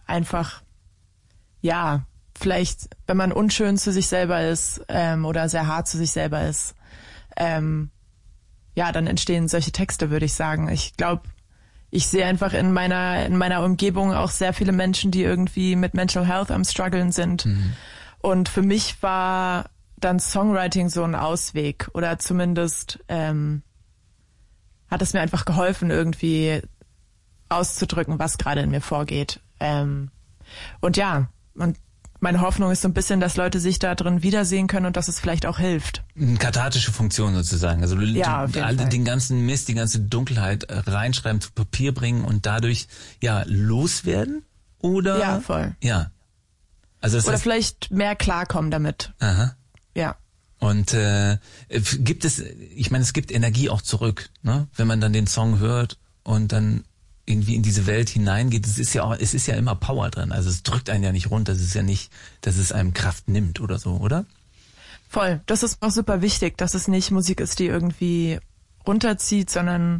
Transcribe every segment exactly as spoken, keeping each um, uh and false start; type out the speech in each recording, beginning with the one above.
einfach, ja, vielleicht, wenn man unschön zu sich selber ist ähm, oder sehr hart zu sich selber ist, ähm, ja, dann entstehen solche Texte, würde ich sagen. Ich glaube, ich sehe einfach in meiner in meiner Umgebung auch sehr viele Menschen, die irgendwie mit Mental Health am struggeln sind. Mhm. Und für mich war dann Songwriting so ein Ausweg oder zumindest ähm, hat es mir einfach geholfen, irgendwie auszudrücken, was gerade in mir vorgeht. Ähm, und ja, und meine Hoffnung ist so ein bisschen, dass Leute sich da drin wiedersehen können und dass es vielleicht auch hilft. Eine kathartische Funktion sozusagen. Also du, ja, du all den ganzen Mist, die ganze Dunkelheit reinschreiben, zu Papier bringen und dadurch ja loswerden? Oder? Ja, voll. Ja. Also das Oder heißt, vielleicht mehr klarkommen damit. Aha. Ja. Und äh, gibt es, ich meine, es gibt Energie auch zurück, ne? Wenn man dann den Song hört und dann irgendwie in diese Welt hineingeht. Es ist ja auch, es ist ja immer Power drin. Also es drückt einen ja nicht runter. Es ist ja nicht, dass es einem Kraft nimmt oder so, oder? Voll. Das ist auch super wichtig, dass es nicht Musik ist, die irgendwie runterzieht, sondern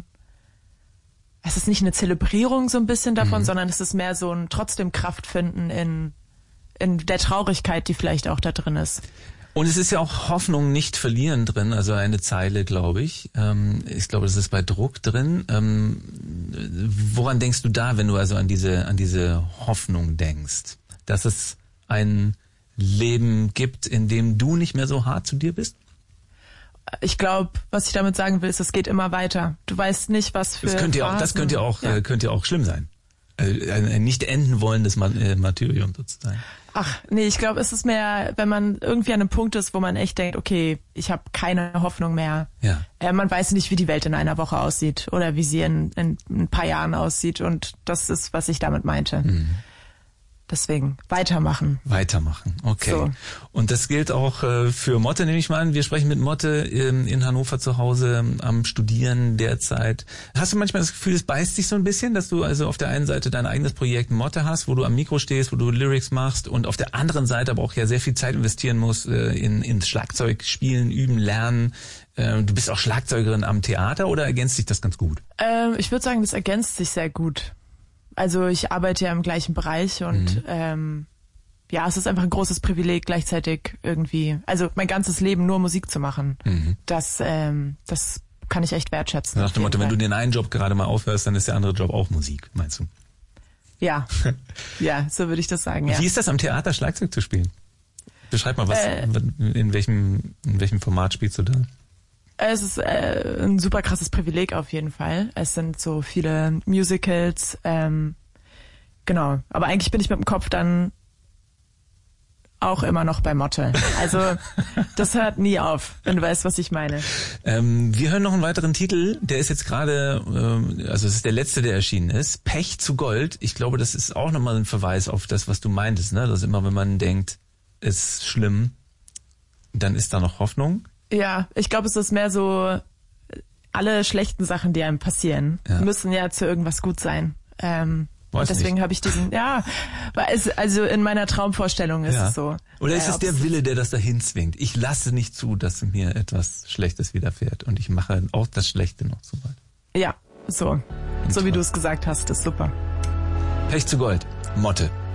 es ist nicht eine Zelebrierung so ein bisschen davon, mhm. sondern es ist mehr so ein trotzdem Kraft finden in, in der Traurigkeit, die vielleicht auch da drin ist. Und es ist ja auch Hoffnung nicht verlieren drin, also eine Zeile, glaube ich. Ähm, ich glaube, das ist bei Druck drin. Ähm, woran denkst du da, wenn du also an diese an diese Hoffnung denkst? Dass es ein Leben gibt, in dem du nicht mehr so hart zu dir bist? Ich glaube, was ich damit sagen will, ist, es geht immer weiter. Du weißt nicht, was für das könnte ja auch, das könnte ja auch, ja. Äh, könnte ja auch schlimm sein. Äh, ein nicht enden wollendes Martyrium sozusagen. Ach, nee, ich glaube, es ist mehr, wenn man irgendwie an einem Punkt ist, wo man echt denkt, okay, ich habe keine Hoffnung mehr. Ja. Äh, man weiß nicht, wie die Welt in einer Woche aussieht oder wie sie in, in ein paar Jahren aussieht. Und das ist, was ich damit meinte. Mhm. Deswegen, weitermachen. Weitermachen, okay. So. Und das gilt auch äh, für Motte, nehme ich mal an. Wir sprechen mit Motte ähm, in Hannover zu Hause ähm, am Studieren derzeit. Hast du manchmal das Gefühl, es beißt sich so ein bisschen, dass du also auf der einen Seite dein eigenes Projekt Motte hast, wo du am Mikro stehst, wo du Lyrics machst und auf der anderen Seite aber auch ja sehr viel Zeit investieren musst äh, in ins Schlagzeug spielen, üben, lernen. Äh, du bist auch Schlagzeugerin am Theater oder ergänzt sich das ganz gut? Ähm, ich würde sagen, das ergänzt sich sehr gut. Also ich arbeite ja im gleichen Bereich und mhm. ähm, ja, es ist einfach ein großes Privileg, gleichzeitig irgendwie, also mein ganzes Leben nur Musik zu machen. Mhm. Das, ähm, das kann ich echt wertschätzen. Nach dem Motto, wenn du den einen Job gerade mal aufhörst, dann ist der andere Job auch Musik, meinst du? Ja, ja, so würde ich das sagen. Ja. Wie ist das am Theater, Schlagzeug zu spielen? Beschreib mal, was, äh, in welchem, in welchem Format spielst du da? Es ist äh, ein super krasses Privileg auf jeden Fall. Es sind so viele Musicals, ähm, genau. Aber eigentlich bin ich mit dem Kopf dann auch immer noch bei Motte. Also das hört nie auf, wenn du weißt, was ich meine. Ähm, wir hören noch einen weiteren Titel, der ist jetzt gerade, ähm, also es ist der letzte, der erschienen ist. Pech zu Gold. Ich glaube, das ist auch nochmal ein Verweis auf das, was du meintest, ne? Dass immer, wenn man denkt, ist schlimm, dann ist da noch Hoffnung. Ja, ich glaube, es ist mehr so, alle schlechten Sachen, die einem passieren, ja. müssen ja zu irgendwas gut sein. Ähm, und deswegen habe ich diesen, ja, weil es, also in meiner Traumvorstellung ist ja. es so. Oder ist äh, es der Wille, der das dahin zwingt? Ich lasse nicht zu, dass mir etwas Schlechtes widerfährt und ich mache auch das Schlechte noch so weit. Ja, so. Und so wie du es gesagt hast, ist super. Pech zu Gold, Motte.